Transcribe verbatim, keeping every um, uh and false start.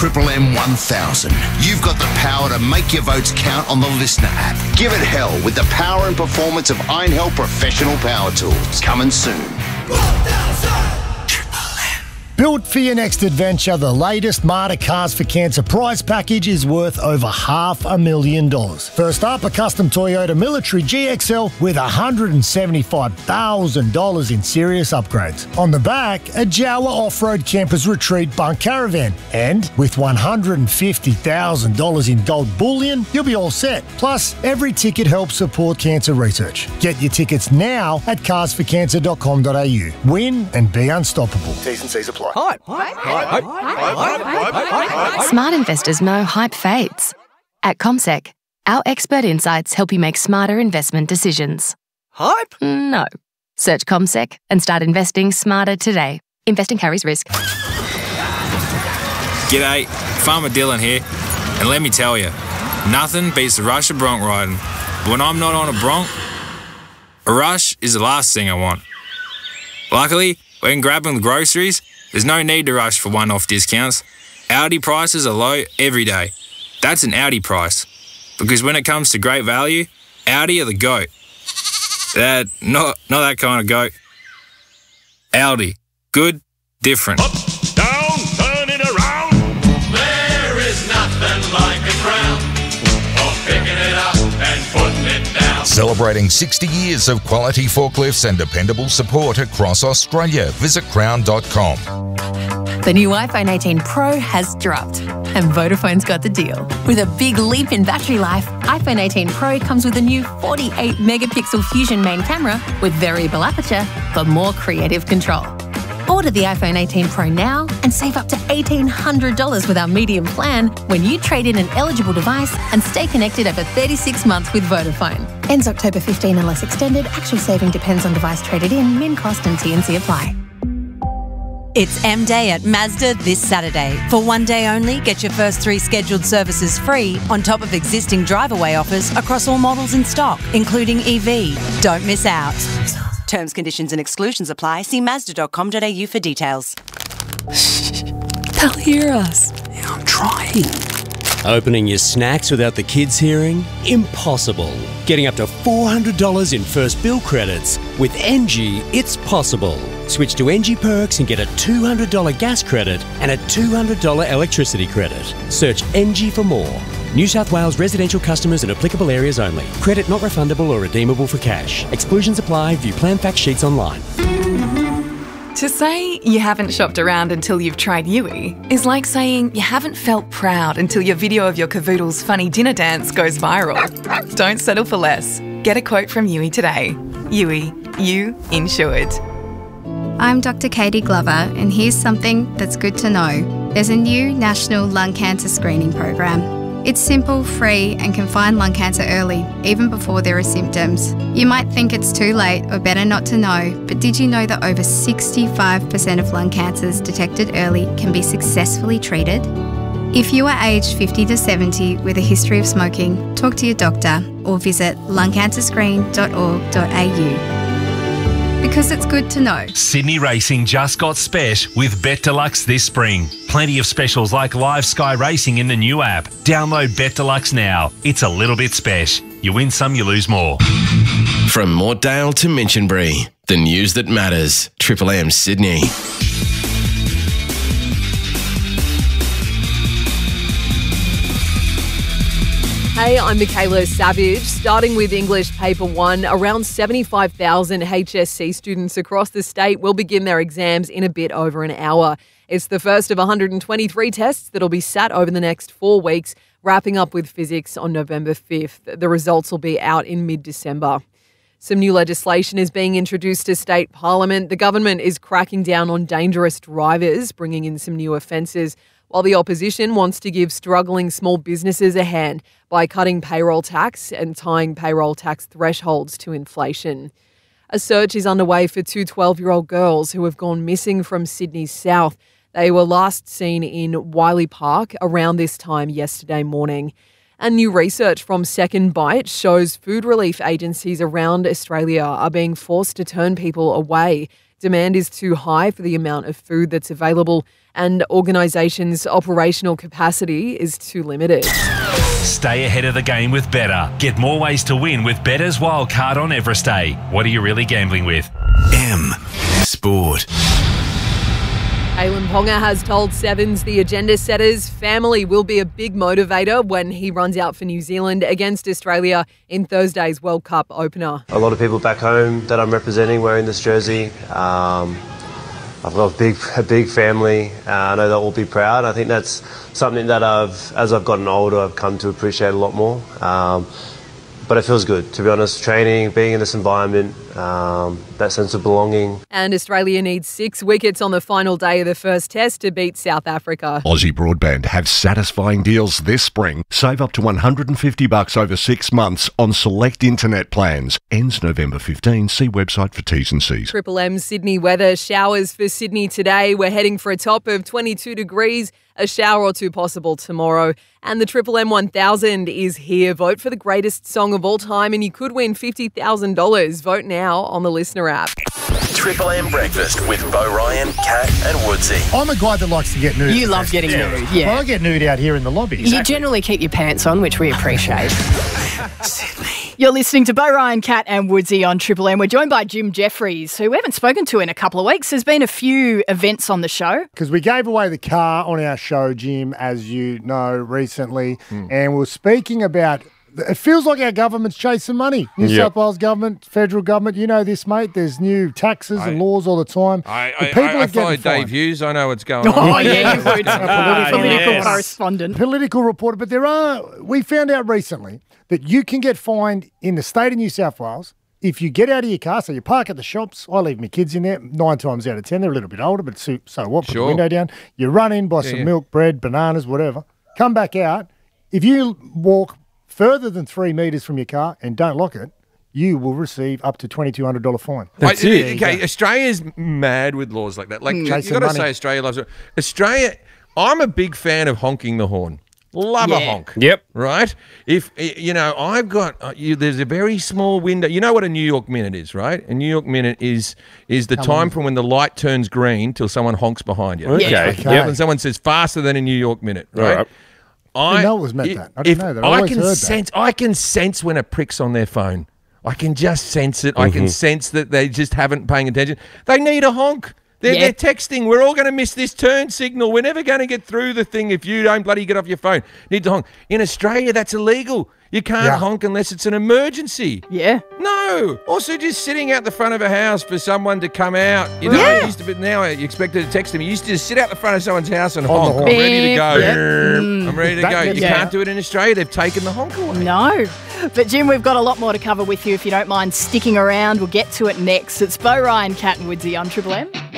Triple M one thousand. You've got the power to make your votes count on the Listener app. Give it hell with the power and performance of Iron Hell Professional Power Tools. Coming soon. Built for your next adventure, the latest Marta Cars for Cancer prize package is worth over half a million dollars. First up, a custom Toyota Military G X L with one hundred seventy-five thousand dollars in serious upgrades. On the back, a Jawa Off-Road Campers Retreat Bunk Caravan. And with one hundred fifty thousand dollars in gold bullion, you'll be all set. Plus, every ticket helps support cancer research. Get your tickets now at cars for cancer dot com dot a u. Win and be unstoppable. T's and C's apply. Hype. Hype. Hype. Hype. Smart investors know hype fades. At CommSec, our expert insights help you make smarter investment decisions. Hype? No. Search CommSec and start investing smarter today. Investing carries risk. G'day, Farmer Dylan here. And let me tell you, nothing beats the rush of bronc riding. But when I'm not on a bronc, a rush is the last thing I want. Luckily, when grabbing the groceries, there's no need to rush for one-off discounts. Aldi prices are low every day. That's an Aldi price. Because when it comes to great value, Aldi are the GOAT. That, not, not that kind of goat. Aldi. Good, different. Up, down, turn it around. There is nothing like a crown. For picking it up and putting it down. Celebrating sixty years of quality forklifts and dependable support across Australia. Visit crown dot com. The new iPhone eighteen Pro has dropped, and Vodafone's got the deal. With a big leap in battery life, iPhone eighteen Pro comes with a new forty-eight megapixel Fusion main camera with variable aperture for more creative control. Order the iPhone eighteen Pro now and save up to eighteen hundred dollars with our medium plan when you trade in an eligible device and stay connected over thirty-six months with Vodafone. Ends October fifteenth unless extended. Actual saving depends on device traded in, min cost and T N C apply. It's M Day at Mazda this Saturday. For one day only, get your first three scheduled services free on top of existing drive-away offers across all models in stock, including E V. Don't miss out. Terms, conditions and exclusions apply. See mazda dot com dot a u for details. They'll hear us. Yeah, I'm trying. Opening your snacks without the kids hearing? Impossible. Getting up to four hundred dollars in first bill credits. With N G, it's possible. Switch to N G Perks and get a two hundred dollars gas credit and a two hundred dollars electricity credit. Search N G for more. New South Wales residential customers in applicable areas only. Credit not refundable or redeemable for cash. Exclusions apply. View plan fact sheets online. To say you haven't shopped around until you've tried Yui is like saying you haven't felt proud until your video of your cavoodle's funny dinner dance goes viral. Don't settle for less. Get a quote from Yui today. Yui, you insured. I'm Doctor Katie Glover, and here's something that's good to know. There's a new national lung cancer screening program. It's simple, free, and can find lung cancer early, even before there are symptoms. You might think it's too late or better not to know, but did you know that over sixty-five percent of lung cancers detected early can be successfully treated? If you are aged fifty to seventy with a history of smoking, talk to your doctor or visit lung cancer screen dot org dot a u. Because it's good to know. Sydney Racing just got spec with Bet Deluxe this spring. Plenty of specials like live Sky Racing in the new app. Download Bet Deluxe now. It's a little bit spec. You win some, you lose more. From Mortdale to Minchinbury, the news that matters. Triple M Sydney. Hey, I'm Michaela Savage. Starting with English Paper one, around seventy-five thousand H S C students across the state will begin their exams in a bit over an hour. It's the first of one hundred twenty-three tests that'll be sat over the next four weeks, wrapping up with physics on November fifth. The results will be out in mid-December. Some new legislation is being introduced to state parliament. The government is cracking down on dangerous drivers, bringing in some new offences, while the opposition wants to give struggling small businesses a hand by cutting payroll tax and tying payroll tax thresholds to inflation. A search is underway for two twelve-year-old girls who have gone missing from Sydney's south. They were last seen in Wiley Park around this time yesterday morning. And new research from Second Bite shows food relief agencies around Australia are being forced to turn people away Demand is too high for the amount of food that's available, and organisations' operational capacity is too limited. Stay ahead of the game with Betr. Get more ways to win with Better's Wildcard on Everest Day. What are you really gambling with? M Sport. Kalyn Ponga has told Sevens the agenda setters family will be a big motivator when he runs out for New Zealand against Australia in Thursday's World Cup opener. A lot of people back home that I'm representing wearing this jersey. Um, I've got a big, a big family. Uh, I know they'll all be proud. I think that's something that I've, as I've gotten older, I've come to appreciate a lot more. Um, But it feels good, to be honest. Training, being in this environment, um, that sense of belonging. And Australia needs six wickets on the final day of the first test to beat South Africa. Aussie Broadband have satisfying deals this spring. Save up to one hundred fifty bucks over six months on select internet plans. Ends November fifteenth. See website for T's and C's. Triple M Sydney weather. Showers for Sydney today. We're heading for a top of twenty-two degrees. A shower or two possible tomorrow. And the Triple M one thousand is here. Vote for the greatest song of all time and you could win fifty thousand dollars. Vote now on the Listener app. Triple M Breakfast with Bo Ryan, Kat and Woodsy. I'm a guy that likes to get nude. You love getting nude, yeah. Well, I get nude out here in the lobby. You generally keep your pants on, which we appreciate. You're listening to Bo Ryan, Kat and Woodsy on Triple M. We're joined by Jim Jeffries, who we haven't spoken to in a couple of weeks. There's been a few events on the show. Because we gave away the car on our show, Jim, as you know, recently. Mm. And we we're speaking about, it feels like our government's chasing money. New yep. South Wales government, federal government, you know this, mate. There's new taxes I, and laws all the time. I, the I, people I, I are follow getting Dave fined. Hughes. I know what's going on. Oh, yeah, you would. uh, Political yes. correspondent. Political reporter. But there are, we found out recently that you can get fined in the state of New South Wales if you get out of your car. So you park at the shops. I leave my kids in there. Nine times out of ten, they're a little bit older, but so, so what? Put Sure. the window down. You run in, buy Yeah, some yeah. milk, bread, bananas, whatever. Come back out. If you walk further than three metres from your car and don't lock it, you will receive up to twenty-two hundred dollars fine. That's I, it. Okay, Australia's mad with laws like that. Like, Mm. you Chasing got to money. say Australia loves it. Australia, I'm a big fan of honking the horn. Love Yeah. a honk. Yep. Right? If, you know, I've got, uh, you, there's a very small window. You know what a New York minute is, right? A New York minute is is the How time long? from when the light turns green till someone honks behind you. Okay. Yeah. Okay. Yep. And someone says faster than a New York minute, right? All right. I didn't know it was meant if- that. I didn't if know that. I I always can heard that. sense. I can sense when a prick's on their phone. I can just sense it. I can sense that they just haven't paying attention. They need a honk. They're, Yeah. they're texting. We're all going to miss this turn signal. We're never going to get through the thing if you don't bloody get off your phone. Need to honk. In Australia, that's illegal. You can't Yeah. honk unless it's an emergency. Yeah. No. Also, just sitting out the front of a house for someone to come out. You know, Yeah. it used to be, now you expected to text them. You used to just sit out the front of someone's house and On the honk. horn. I'm ready to go. Yep. Mm. I'm ready to That go. gets- You Yeah. can't do it in Australia. They've taken the honk away. No. But, Jim, we've got a lot more to cover with you if you don't mind sticking around. We'll get to it next. It's Bo Ryan, Kat and Woodsy on Triple M.